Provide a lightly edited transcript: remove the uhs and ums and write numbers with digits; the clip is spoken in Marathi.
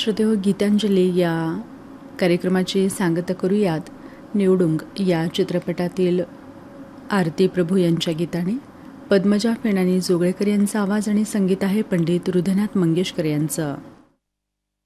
श्रोतेहो, गीतांजली या कार्यक्रमाची सांगता करूयात निवडुंग या चित्रपटातील आरती प्रभू यांच्या गीताने. पद्मजा फेणानी जोगळेकर यांचा आवाज आणि संगीत आहे पंडित हृदयनाथ मंगेशकर यांचं.